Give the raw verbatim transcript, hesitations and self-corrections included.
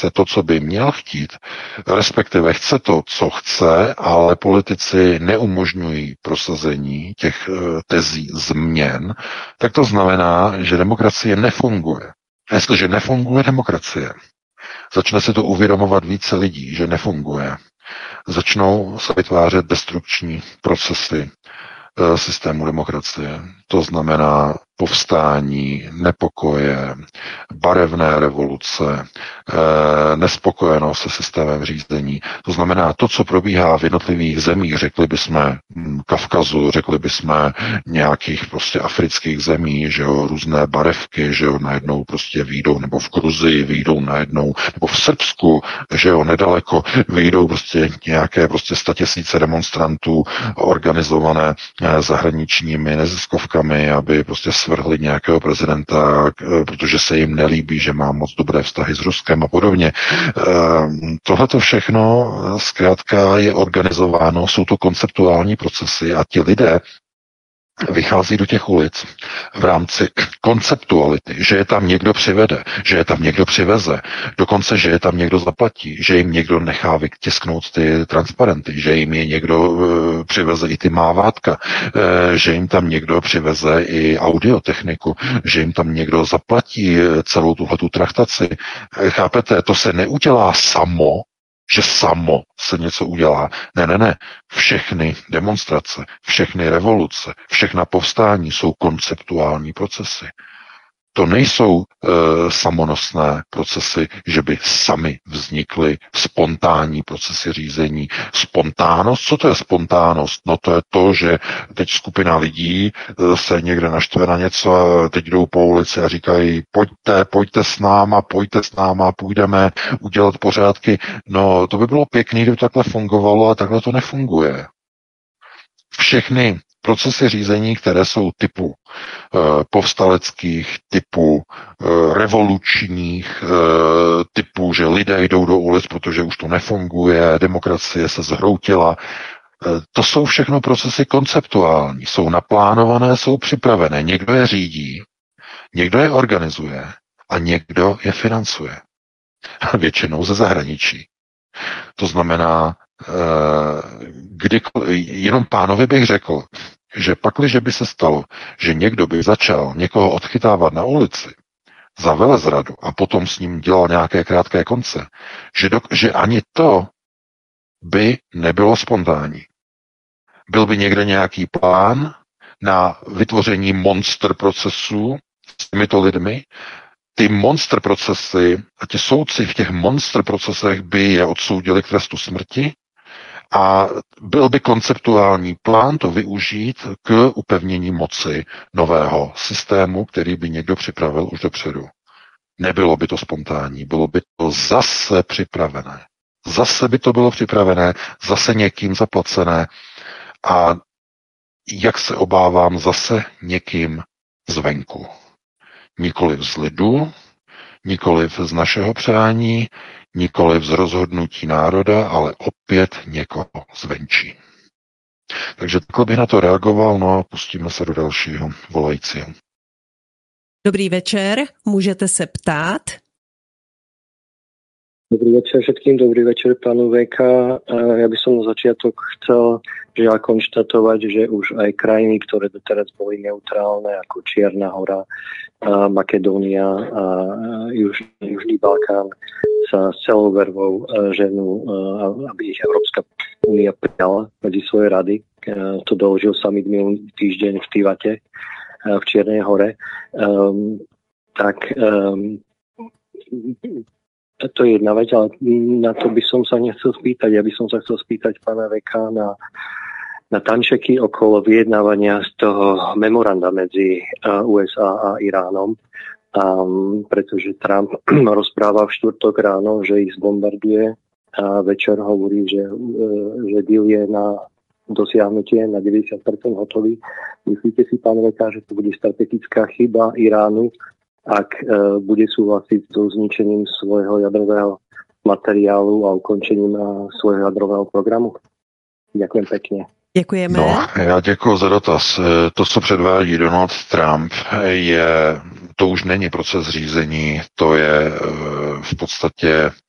chce to, co by měl chtít, respektive chce to, co chce, ale politici neumožňují prosazení těch tezí změn, tak to znamená, že demokracie nefunguje. A jestliže nefunguje demokracie, začne se to uvědomovat více lidí, že nefunguje. Začnou se vytvářet destrukční procesy systému demokracie. To znamená povstání, nepokoje, barevné revoluce, nespokojenost se systémem řízení. To znamená to, co probíhá v jednotlivých zemích, řekli bychom Kavkazu, řekli bychom nějakých prostě afrických zemí, že jo, různé barevky, že jo, najednou prostě výjdou, nebo v Gruzii výjdou najednou, nebo v Srbsku, že jo, nedaleko výjdou prostě nějaké prostě statisíce demonstrantů organizované zahraničními neziskovkami, aby prostě svrhli nějakého prezidenta, protože se jim nelíbí, že má moc dobré vztahy s Ruskem a podobně. Tohle to všechno zkrátka je organizováno, jsou to konceptuální procesy a ti lidé vychází do těch ulic v rámci konceptuality, že je tam někdo přivede, že je tam někdo přiveze, dokonce, že je tam někdo zaplatí, že jim někdo nechá vytisknout ty transparenty, že jim je někdo uh, přiveze i ty mávátka, uh, že jim tam někdo přiveze i audiotechniku, že jim tam někdo zaplatí celou tuhletu traktaci. Chápete, to se neudělá samo, že samo se něco udělá. Ne, ne, ne. Všechny demonstrace, všechny revoluce, všechna povstání jsou konceptuální procesy. To nejsou e, samonosné procesy, že by sami vznikly spontánní procesy řízení. Spontánnost, co to je spontánnost? No to je to, že teď skupina lidí se někde naštve na něco a teď jdou po ulici a říkají pojďte, pojďte s náma, pojďte s náma, půjdeme udělat pořádky. No to by bylo pěkný, kdyby takhle fungovalo, a takhle to nefunguje. Všechny procesy řízení, které jsou typu e, povstaleckých, typu e, revolučních, e, typu, že lidé jdou do ulic, protože už to nefunguje, demokracie se zhroutila. E, to jsou všechno procesy konceptuální, jsou naplánované, jsou připravené. Někdo je řídí, někdo je organizuje a někdo je financuje. Většinou ze zahraničí. To znamená, kdy, jenom pánovi bych řekl, že pakliže by se stalo, že někdo by začal někoho odchytávat na ulici za velezradu a potom s ním dělal nějaké krátké konce, že, do, že ani to by nebylo spontánní. Byl by někde nějaký plán na vytvoření monster procesů s těmito lidmi. Ty monster procesy a ti soudci v těch monster procesech by je odsoudili k trestu smrti a byl by konceptuální plán to využít k upevnění moci nového systému, který by někdo připravil už dopředu. Nebylo by to spontánní, bylo by to zase připravené. Zase by to bylo připravené, zase někým zaplacené a jak se obávám, zase někým zvenku. Nikoliv z lidu, nikoliv z našeho přání, nikoliv z rozhodnutí národa, ale opět někoho zvenčí. Takže takhle bych na to reagoval, no a pustíme se do dalšího volajícího. Dobrý večer, můžete se ptát. Dobrý večer všetkým, dobrý večer pánu vé ká. Ja by som na začiatok chcel žiaľ konštatovať, že už aj krajiny, ktoré doteraz boli neutrálne, ako Čierna hora, Makedónia a Južný, Južný Balkán, sa s celou vervou ženú, aby ich Európska únia prijala medzi svoje rady. To doložil summit minulý týždeň v Tivate v Čiernej hore. Um, tak um, to je jedna vec, ale na to by som sa nechcel spýtať. Ja by som sa chcel spýtať pána vé ká na, na tančeky okolo vyjednávania z toho memoranda medzi ú es á a Iránom, um, pretože Trump rozpráva v štvrtok ráno, že ich zbombarduje a večer hovorí, že, že deal je na dosiahnutie na deväťdesiat percent hotový. Myslíte si, pán vé ká, že to bude strategická chyba Iránu, ak uh, bude súhlasiť so zničením svojho jadrového materiálu a ukončením uh, svojho jadrového programu? Ďakujem pekne. Děkujeme. No, já děkuji za dotaz. To, co předvádí Donald Trump, je, to už není proces řízení, to je uh, v podstatě